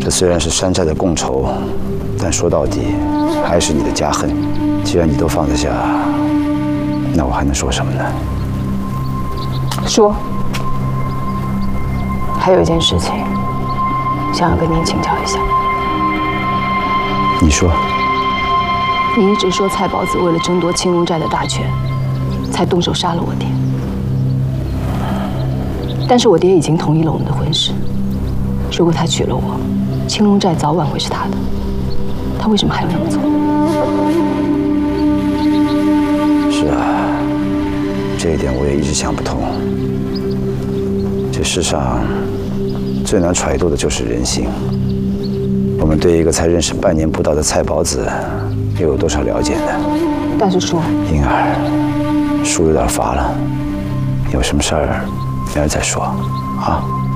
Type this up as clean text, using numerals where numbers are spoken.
这虽然是山寨的共仇，但说到底还是你的家恨。既然你都放得下，那我还能说什么呢？ 说。还有一件事情，想要跟您请教一下。 你说。 你一直说蔡宝子为了争夺青龙寨的大权，才动手杀了我爹。但是我爹已经同意了我们的婚事。如果他娶了我，青龙寨早晚会是他的。他为什么还要那么做？ 是啊，这一点我也一直想不通。这世上最难揣度的就是人性。我们对一个才认识半年不到的蔡宝子，又有多少了解呢？ 但是叔， 英儿，叔有点乏了，有什么事儿明儿再说，啊。